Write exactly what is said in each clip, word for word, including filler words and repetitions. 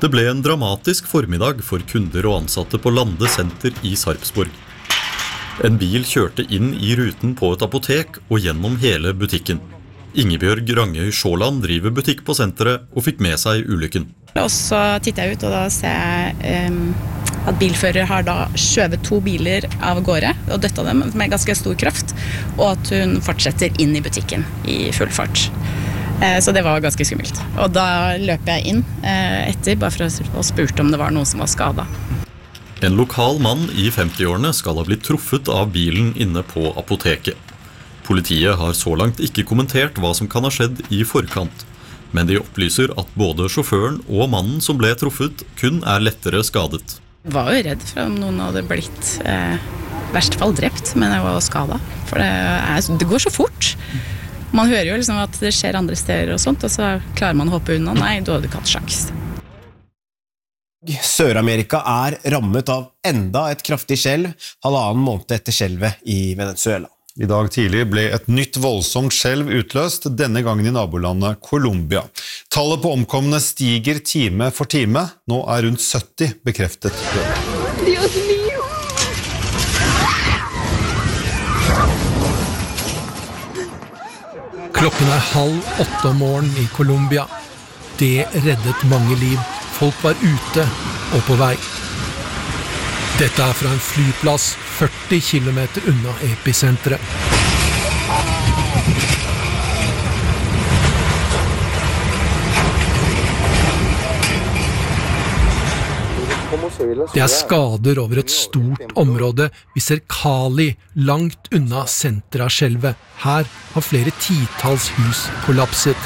Det ble en dramatisk formiddag for kunder og ansatte på Lande Senter i Sarpsborg. En bil kjørte inn i ruten på et apotek og gjennom hele butikken. Ingebjørg Rangøy Sjåland driver butikk på senteret og fikk med seg ulykken. Og så titter jeg ut, og da ser jeg um, at bilfører har da skjøvet to biler av gårde og døtta dem med ganske stor kraft, og at hun fortsetter inn i butikken i full fart. Så det var ganske skummelt. Og da løp jeg inn etter, bare for å spurte om det var noen som var skadet. En lokal mann i femti-årene skal ha blitt truffet av bilen inne på apoteket. Politiet har så langt ikke kommentert hva som kan ha skjedd i forkant, men de opplyser at både sjåføren og mannen som ble truffet kun er lettere skadet. Jeg var jo redd for om noen hadde blitt eh, verst fall drept, men jeg var skadet. For det, er, det går så fort. Man hører jo liksom at det skjer andre steder og sånt, og så klarer man å hoppe unna. Nei, du hadde ikke hatt sjans. Sør-Amerika er rammet av enda et kraftig skjelv, halvannen måned etter skjelvet i Venezuela. I dag tidlig ble et nytt voldsomt skjelv utløst, denne gangen i nabolandet Colombia. Tallet på omkomne stiger time for time. Nå er rundt sytti bekreftet døde. Dios mío! Klokken er halv åtte om morgenen i Colombia. Det reddet mange liv. Folk var ute og på vei. Dette er fra en flyplass førti kilometer unna episenteret. Det er skader over et stort område. Vi ser Cali langt unna senteret av skjelvet. Her har flere titalls hus kollapset.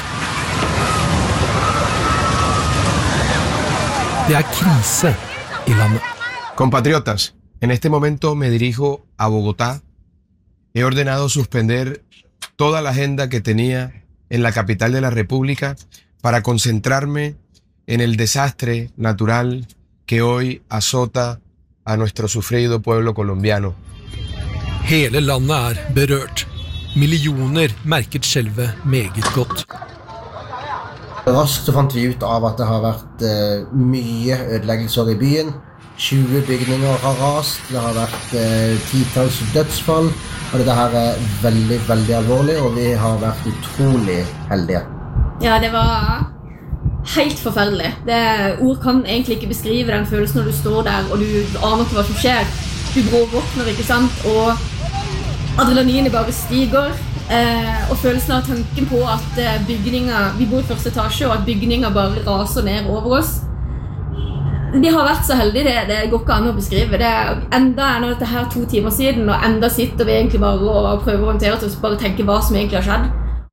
Det er krise i landet. Compatriotas, en este momento me dirijo a Bogotá. He ordenado suspender toda la agenda que tenía en la capital de la República para concentrarme en el desastre natural que hoy azota a nuestro sufrido pueblo colombiano. Hele landet er berørt. Millioner merket skjelvet meget godt. Raskt så fant vi ut av at det har vært uh, mye ødeleggelser i byen. tjue bygninger har rast, det har vært uh, titalls dødsfall, og dette her er veldig, veldig alvorlig, og vi har vært utrolig heldige. Ja, det var helt forferdelig. Det, ord kan egentlig ikke beskrive den følelsen når du står der og du aner ikke hva som skjer. Du bråvåkner, ikke sant? Og adrenalinet bare stiger. Eh, og følelsen av tanken på at bygninger, vi bor i første etasje, og at bygninger bare raser ned over oss. De har vært så heldige, det, det går ikke an å beskrive. Det er enda er dette her to timer siden, og enda sitter vi egentlig bare og prøver å håndtere oss og bare tenke hva som egentlig har skjedd.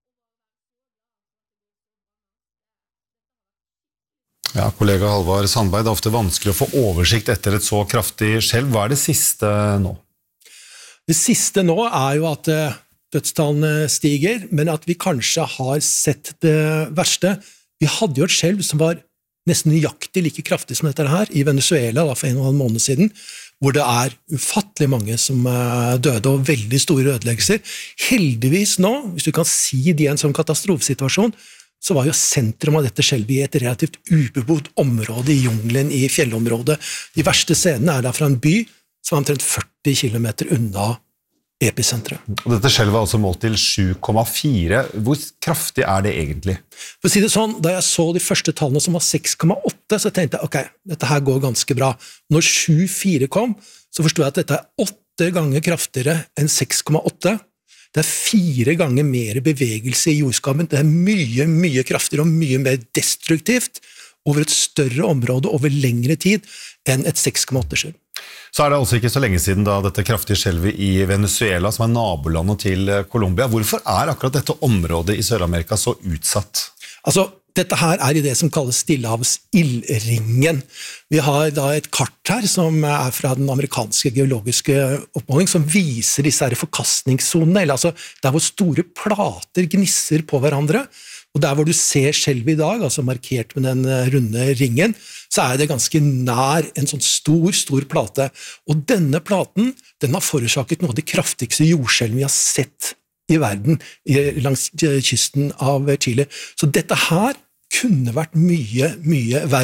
Ja, kollega Halvard Sandberg, det er ofte vanskelig å få oversikt etter et så kraftig skjelv. Hva er det siste nå? Det siste nå er jo at dødstallene stiger, men at vi kanskje har sett det verste. Vi hadde jo et skjelv som var nesten nøyaktig like kraftig som dette her i Venezuela da, for en og en måned siden, hvor det er ufattelig mange som døde og veldig store ødeleggelser. Heldigvis nå, hvis du kan si det i en sånn katastrofesituasjon, så var jo sentrum av dette skjelvet i et relativt ubebodd område i jungelen i fjellområdet. De verste scenene er da fra en by som er omtrent førti kilometer unna episenteret. Og dette skjelvet er altså målt til sju komma fire. Hvor kraftig er det egentlig? For å si det sånn, da jeg så de første tallene som var seks komma åtte, så tenkte jeg, ok, dette her går ganske bra. Når sju komma fire kom, så forstod jeg at dette er åtte ganger kraftigere enn seks komma åtte. Det er fire ganger mer bevegelse i jordskapet. Det er mye, mye kraftigere og mye mer destruktivt over et større område over lengre tid enn et seks komma åtte-skjelv. Så er det altså ikke så lenge siden da dette kraftige skjelvet i Venezuela, som er nabolandet til Colombia. Hvorfor er akkurat dette området i Sør-Amerika så utsatt? Altså, dette her er i det som kalles Stillehavs-ildringen. Vi har da et kart her som er fra den amerikanske geologiske oppmåling som viser disse her forkastningssonene, eller altså der hvor store plater gnisser på hverandre, og der hvor du ser skjelvet i dag, altså markert med den runde ringen, så er det ganske nær en sånn stor, stor plate. Og denne platen, den har forårsaket noe av de kraftigste jordskjelvene vi har sett i verden langs kysten av Chile. Så dette her kunne vært mye, mye verre.